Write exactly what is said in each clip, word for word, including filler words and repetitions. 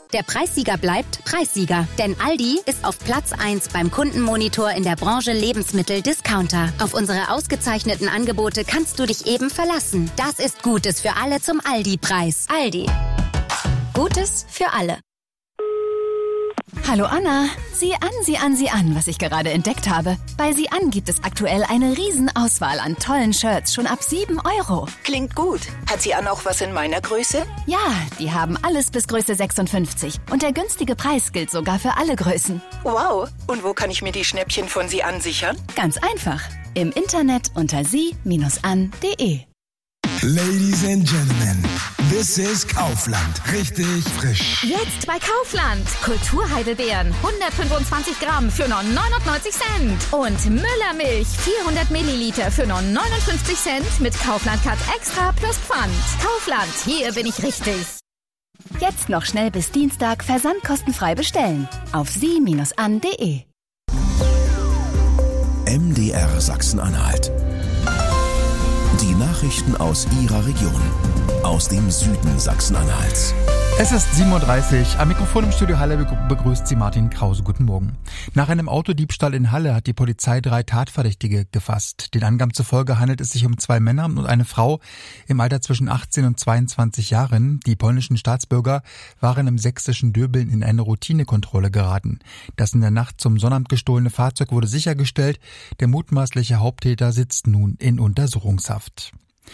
Der Preissieger bleibt Preissieger. Denn Aldi ist auf Platz eins beim Kundenmonitor in der Branche Lebensmittel-Discounter. Auf unsere ausgezeichneten Angebote kannst du dich eben verlassen. Das ist Gutes für alle zum Aldi-Preis. Aldi. Gutes für alle. Hallo Anna, sieh an, sieh an, sieh an, was ich gerade entdeckt habe. Bei Sieh an gibt es aktuell eine Riesenauswahl an tollen Shirts, schon ab sieben Euro. Klingt gut. Hat Sieh an auch was in meiner Größe? Ja, die haben alles bis Größe sechsundfünfzig. Und der günstige Preis gilt sogar für alle Größen. Wow, und wo kann ich mir die Schnäppchen von Sieh an sichern? Ganz einfach, im Internet unter sie Bindestrich an punkt de. Ladies and Gentlemen, this is Kaufland. Richtig frisch. Jetzt bei Kaufland. Kulturheidelbeeren, hundertfünfundzwanzig Gramm für nur neunundneunzig Cent. Und Müllermilch, vierhundert Milliliter für nur neunundfünfzig Cent mit Kaufland Cut Extra plus Pfand. Kaufland, hier bin ich richtig. Jetzt noch schnell bis Dienstag versandkostenfrei bestellen. Auf sie Bindestrich an punkt de. M D R Sachsen-Anhalt. Die Nachrichten aus Ihrer Region, aus dem Süden Sachsen-Anhalts. Es ist sieben Uhr dreißig. Am Mikrofon im Studio Halle begrüßt Sie Martin Krause. Guten Morgen. Nach einem Autodiebstahl in Halle hat die Polizei drei Tatverdächtige gefasst. Den Angaben zufolge handelt es sich um zwei Männer und eine Frau im Alter zwischen achtzehn und zweiundzwanzig Jahren. Die polnischen Staatsbürger waren im sächsischen Döbeln in eine Routinekontrolle geraten. Das in der Nacht zum Sonnabend gestohlene Fahrzeug wurde sichergestellt. Der mutmaßliche Haupttäter sitzt nun in Untersuchungshaft.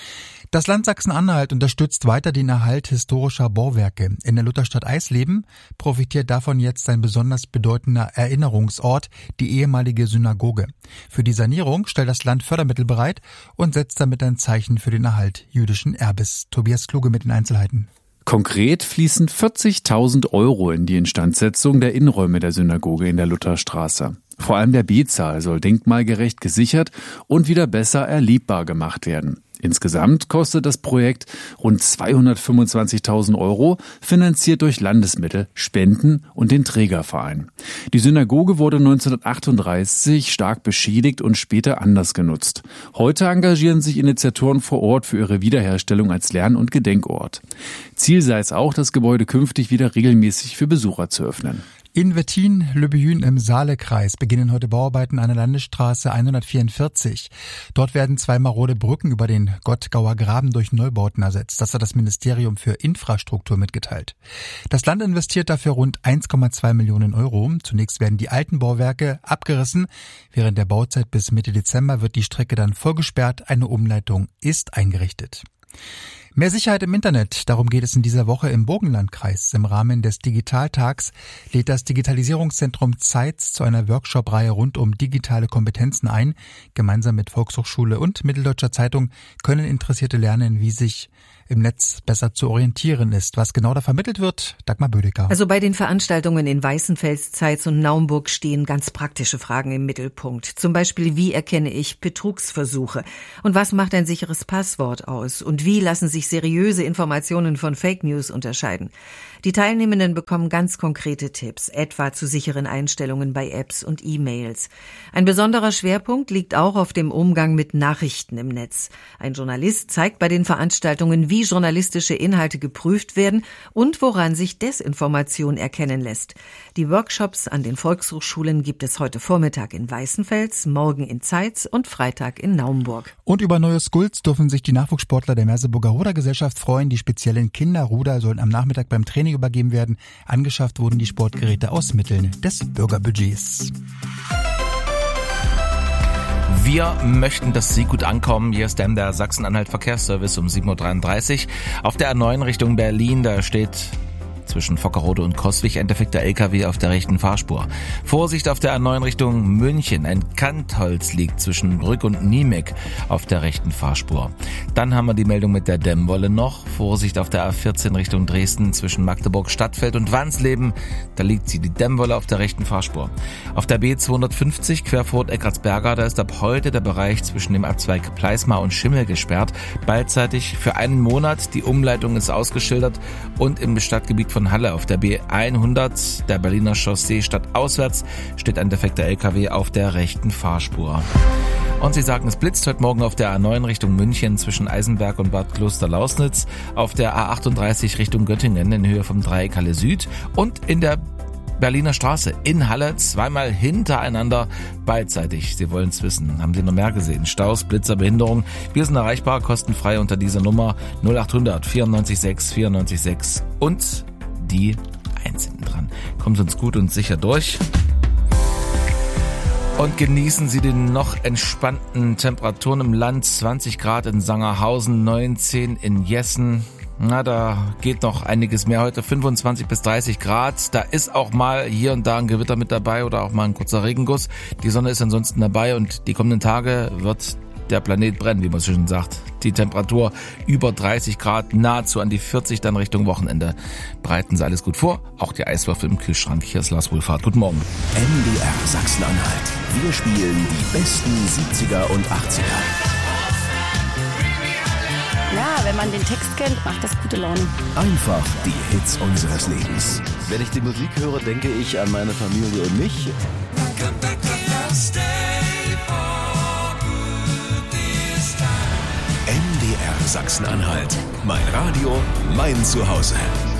Das Land Sachsen-Anhalt unterstützt weiter den Erhalt historischer Bauwerke. In der Lutherstadt Eisleben profitiert davon jetzt ein besonders bedeutender Erinnerungsort, die ehemalige Synagoge. Für die Sanierung stellt das Land Fördermittel bereit und setzt damit ein Zeichen für den Erhalt jüdischen Erbes. Tobias Kluge mit den Einzelheiten. Konkret fließen vierzigtausend Euro in die Instandsetzung der Innenräume der Synagoge in der Lutherstraße. Vor allem der B-Saal soll denkmalgerecht gesichert und wieder besser erlebbar gemacht werden. Insgesamt kostet das Projekt rund zweihundertfünfundzwanzigtausend Euro, finanziert durch Landesmittel, Spenden und den Trägerverein. Die Synagoge wurde neunzehnhundertachtunddreißig stark beschädigt und später anders genutzt. Heute engagieren sich Initiatoren vor Ort für ihre Wiederherstellung als Lern- und Gedenkort. Ziel sei es auch, das Gebäude künftig wieder regelmäßig für Besucher zu öffnen. In Wettin-Löbejün im Saalekreis beginnen heute Bauarbeiten an der Landesstraße hundertvierundvierzig. Dort werden zwei marode Brücken über den Gottgauer Graben durch Neubauten ersetzt. Das hat das Ministerium für Infrastruktur mitgeteilt. Das Land investiert dafür rund eins Komma zwei Millionen Euro. Zunächst werden die alten Bauwerke abgerissen. Während der Bauzeit bis Mitte Dezember wird die Strecke dann voll gesperrt. Eine Umleitung ist eingerichtet. Mehr Sicherheit im Internet, darum geht es in dieser Woche im Burgenlandkreis. Im Rahmen des Digitaltags lädt das Digitalisierungszentrum Zeitz zu einer Workshop-Reihe rund um digitale Kompetenzen ein. Gemeinsam mit Volkshochschule und Mitteldeutscher Zeitung können Interessierte lernen, wie sich im Netz besser zu orientieren ist. Was genau da vermittelt wird, Dagmar Bödecker. Also bei den Veranstaltungen in Weißenfels, Zeitz und Naumburg stehen ganz praktische Fragen im Mittelpunkt. Zum Beispiel, wie erkenne ich Betrugsversuche? Und was macht ein sicheres Passwort aus? Und wie lassen sich seriöse Informationen von Fake News unterscheiden? Die Teilnehmenden bekommen ganz konkrete Tipps, etwa zu sicheren Einstellungen bei Apps und E-Mails. Ein besonderer Schwerpunkt liegt auch auf dem Umgang mit Nachrichten im Netz. Ein Journalist zeigt bei den Veranstaltungen, wie journalistische Inhalte geprüft werden und woran sich Desinformation erkennen lässt. Die Workshops an den Volkshochschulen gibt es heute Vormittag in Weißenfels, morgen in Zeitz und Freitag in Naumburg. Und über neue Skills dürfen sich die Nachwuchssportler der Merseburger Rudergesellschaft freuen. Die speziellen Kinderruder sollen am Nachmittag beim Training übergeben werden. Angeschafft wurden die Sportgeräte aus Mitteln des Bürgerbudgets. Wir möchten, dass Sie gut ankommen. Hier ist der Sachsen-Anhalt Verkehrsservice um sieben Uhr dreiunddreißig. Auf der A neun Richtung Berlin, da steht zwischen Vockerode und Coswig ein defekter L K W auf der rechten Fahrspur. Vorsicht auf der A neun Richtung München. Ein Kantholz liegt zwischen Brück und Niemek auf der rechten Fahrspur. Dann haben wir die Meldung mit der Dämmwolle noch. Vorsicht auf der A vierzehn Richtung Dresden zwischen Magdeburg Stadtfeld und Wansleben. Da liegt sie, die Dämmwolle auf der rechten Fahrspur. Auf der B zweihundertfünfzig Querfurt Eckartsberger, da ist ab heute der Bereich zwischen dem Abzweig Pleismar und Schimmel gesperrt. Beidseitig für einen Monat. Die Umleitung ist ausgeschildert und im Stadtgebiet von Richtung Halle auf der B hundert, der Berliner Chaussee stadtauswärts, steht ein defekter L K W auf der rechten Fahrspur. Und sie sagen, es blitzt heute Morgen auf der A neun Richtung München zwischen Eisenberg und Bad Klosterlausnitz, auf der A achtunddreißig Richtung Göttingen in Höhe vom Dreieck Halle Süd und in der Berliner Straße in Halle zweimal hintereinander beidseitig. Sie wollen es wissen. Haben Sie noch mehr gesehen? Staus, Blitzer, Behinderung. Wir sind erreichbar, kostenfrei unter dieser Nummer null acht hundert vierundneunzig sechs vierundneunzig sechs und die eins hinten dran. Kommt uns gut und sicher durch. Und genießen Sie die noch entspannten Temperaturen im Land. zwanzig Grad in Sangerhausen, neunzehn in Jessen. Na, da geht noch einiges mehr heute, fünfundzwanzig bis dreißig Grad. Da ist auch mal hier und da ein Gewitter mit dabei oder auch mal ein kurzer Regenguss. Die Sonne ist ansonsten dabei und die kommenden Tage wird der Planet brennen, wie man so schön sagt. Die Temperatur über dreißig Grad, nahezu an die vierzig, dann Richtung Wochenende. Bereiten Sie alles gut vor, auch die Eiswürfel im Kühlschrank. Hier ist Lars Wohlfahrt. Guten Morgen. M D R Sachsen-Anhalt. Wir spielen die besten siebziger und achtziger. Ja, wenn man den Text kennt, macht das gute Laune. Einfach die Hits unseres Lebens. Wenn ich die Musik höre, denke ich an meine Familie und mich. M D R Sachsen-Anhalt. Mein Radio, mein Zuhause.